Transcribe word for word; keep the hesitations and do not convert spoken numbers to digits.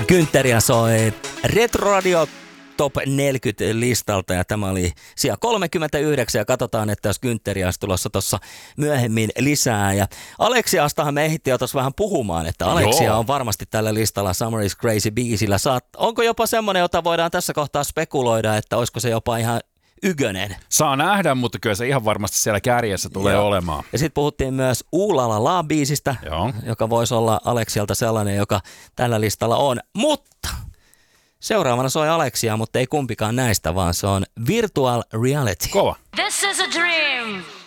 Günteriä soi Retro Radio Top neljäkymmentä listalta ja tämä oli sija kolmekymmentäyhdeksän ja katsotaan, että jos Günteriä olisi tulossa tuossa myöhemmin lisää. Ja Aleksiastahan me ehdittiin jo tuossa vähän puhumaan, että Aleksia Joo. on varmasti tällä listalla Summer is Crazy biisillä. Saat, onko jopa semmoinen, jota voidaan tässä kohtaa spekuloida, että olisiko se jopa ihan ykkönen? Saa nähdä, mutta kyllä se ihan varmasti siellä kärjessä tulee Joo. olemaan. Ja sitten puhuttiin myös Uulala La biisistä, Joo. joka voisi olla Aleksialta sellainen, joka tällä listalla on. Mutta seuraavana soi Aleksia, mutta ei kumpikaan näistä, vaan se on Virtual Reality. Kova. This is a dream.